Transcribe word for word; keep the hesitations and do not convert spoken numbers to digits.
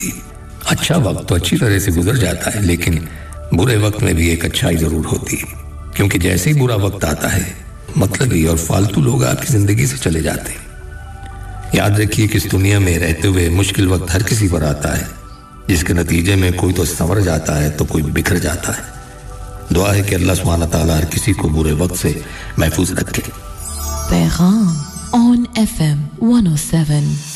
अच्छा वक्त तो अच्छी तरह से गुजर जाता है, लेकिन बुरे वक्त में भी एक अच्छाई जरूर होती है, क्योंकि जैसे ही बुरा वक्त आता है मतलबी और फालतू लोग आपकी जिंदगी से चले जाते हैं। याद रखिए कि इस दुनिया में रहते हुए मुश्किल वक्त हर किसी पर आता है, जिसके नतीजे में कोई तो संवर जाता है तो कोई बिखर जाता है। दुआ है कि अल्लाह सुब्हानहू व तआला हर किसी को बुरे वक्त से महफूज रखे। पैगाम on F M one O seven